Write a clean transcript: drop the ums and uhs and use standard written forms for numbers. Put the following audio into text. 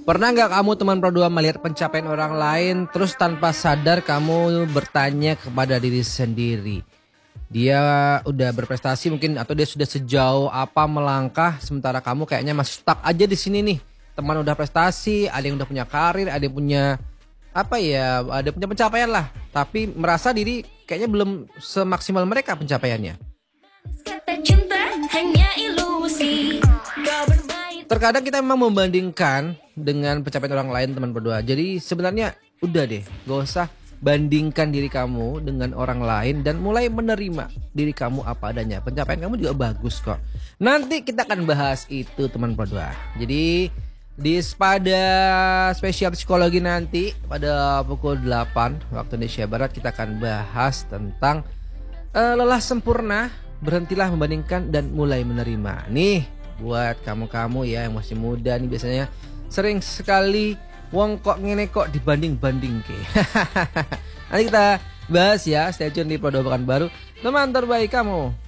Pernah nggak kamu teman berdua melihat pencapaian orang lain terus tanpa sadar kamu bertanya kepada diri sendiri, dia udah berprestasi mungkin atau dia sudah sejauh apa melangkah sementara kamu kayaknya masih stuck aja di sini nih. Teman udah prestasi, ada yang udah punya karir, ada yang punya apa ya, ada punya pencapaian lah, tapi merasa diri kayaknya belum semaksimal mereka pencapaiannya. Kata cinta hanya ilusi. Terkadang kita memang membandingkan dengan pencapaian orang lain teman berdua. Jadi sebenarnya udah deh, gak usah bandingkan diri kamu dengan orang lain dan mulai menerima diri kamu apa adanya. Pencapaian kamu juga bagus kok. Nanti kita akan bahas itu teman berdua. Jadi di pada spesial psikologi nanti pada pukul 8 waktu Indonesia Barat kita akan bahas tentang lelah sempurna, berhentilah membandingkan dan mulai menerima. Nih buat kamu-kamu ya yang masih muda nih biasanya sering sekali wong kok ngene kok dibanding-banding ke. Nanti kita bahas ya, stay tune di Produk Baru teman terbaik kamu.